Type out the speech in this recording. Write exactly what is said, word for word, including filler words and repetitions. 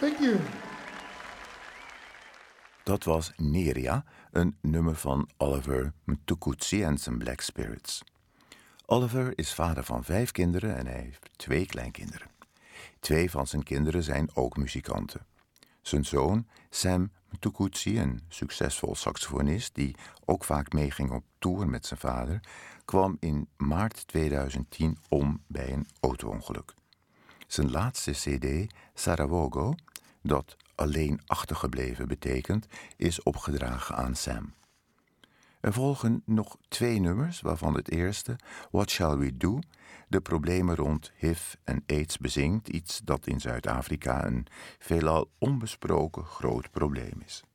Thank you. Dat was Neria, een nummer van Oliver Mtukudzi en zijn Black Spirits. Oliver is vader van vijf kinderen en hij heeft twee kleinkinderen. Twee van zijn kinderen zijn ook muzikanten. Zijn zoon, Sam Mtukudzi, een succesvol saxofonist die ook vaak meeging op tour met zijn vader, kwam in maart tweeduizend tien om bij een auto-ongeluk. Zijn laatste cd, Sarawogo, dat alleen achtergebleven betekent, is opgedragen aan Sam. Er volgen nog twee nummers, waarvan het eerste, What Shall We Do, de problemen rond H I V en AIDS bezingt, iets dat in Zuid-Afrika een veelal onbesproken groot probleem is.